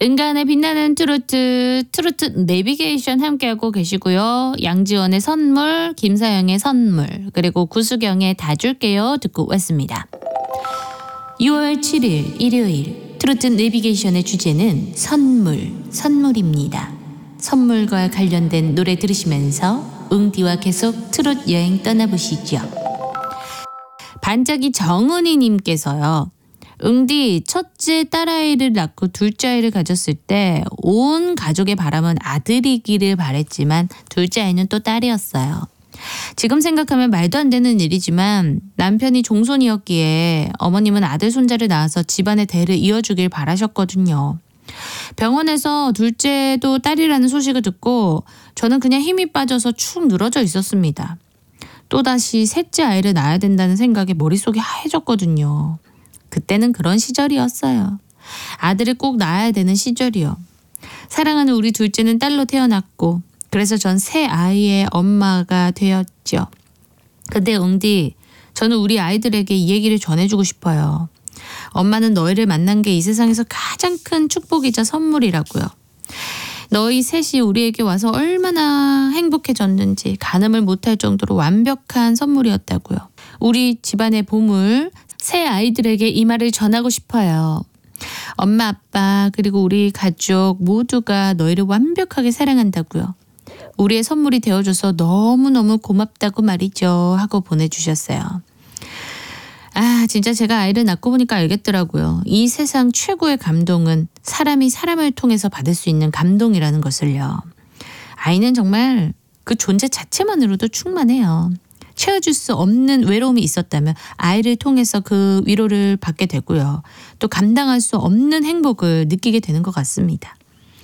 은간의 빛나는 트로트 내비게이션 함께하고 계시고요. 양지원의 선물, 김사영의 선물, 그리고 구수경의 다 줄게요 듣고 왔습니다. 6월 7일 일요일 트로트 내비게이션의 주제는 선물입니다. 선물과 관련된 노래 들으시면서 웅디와 계속 트롯 여행 떠나보시죠. 반짝이 정은희 님께서요. 웅디 첫째 딸아이를 낳고 둘째 아이를 가졌을 때 온 가족의 바람은 아들이기를 바랬지만 둘째 아이는 또 딸이었어요. 지금 생각하면 말도 안 되는 일이지만 남편이 종손이었기에 어머님은 아들 손자를 낳아서 집안의 대를 이어주길 바라셨거든요. 병원에서 둘째도 딸이라는 소식을 듣고 저는 그냥 힘이 빠져서 축 늘어져 있었습니다. 또다시 셋째 아이를 낳아야 된다는 생각에 머릿속이 하얘졌거든요. 그때는 그런 시절이었어요. 아들을 꼭 낳아야 되는 시절이요. 사랑하는 우리 둘째는 딸로 태어났고 그래서 전 새 아이의 엄마가 되었죠. 근데 웅디, 저는 우리 아이들에게 이 얘기를 전해주고 싶어요. 엄마는 너희를 만난 게 이 세상에서 가장 큰 축복이자 선물이라고요. 너희 셋이 우리에게 와서 얼마나 행복해졌는지 가늠을 못할 정도로 완벽한 선물이었다고요. 우리 집안의 보물, 새 아이들에게 이 말을 전하고 싶어요. 엄마, 아빠, 그리고 우리 가족 모두가 너희를 완벽하게 사랑한다고요. 우리의 선물이 되어줘서 너무너무 고맙다고 말이죠 하고 보내주셨어요. 아, 진짜 제가 아이를 낳고 보니까 알겠더라고요. 이 세상 최고의 감동은 사람이 사람을 통해서 받을 수 있는 감동이라는 것을요. 아이는 정말 그 존재 자체만으로도 충만해요. 채워줄 수 없는 외로움이 있었다면 아이를 통해서 그 위로를 받게 되고요. 또 감당할 수 없는 행복을 느끼게 되는 것 같습니다.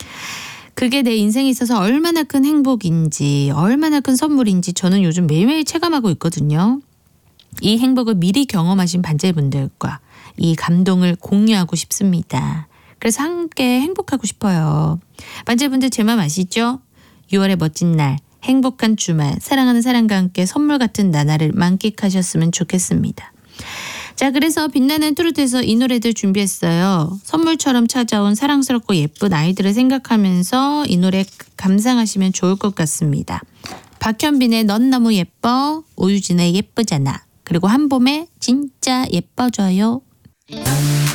그게 내 인생에 있어서 얼마나 큰 행복인지, 얼마나 큰 선물인지 저는 요즘 매일매일 체감하고 있거든요. 이 행복을 미리 경험하신 반제분들과 이 감동을 공유하고 싶습니다. 그래서 함께 행복하고 싶어요. 반제분들 제 맘 아시죠? 6월의 멋진 날, 행복한 주말, 사랑하는 사람과 함께 선물 같은 나날을 만끽하셨으면 좋겠습니다. 자, 그래서 빛나는 트로트에서 이 노래들 준비했어요. 선물처럼 찾아온 사랑스럽고 예쁜 아이들을 생각하면서 이 노래 감상하시면 좋을 것 같습니다. 박현빈의 넌 너무 예뻐, 오유진의 예쁘잖아, 그리고 한봄의 진짜 예뻐져요.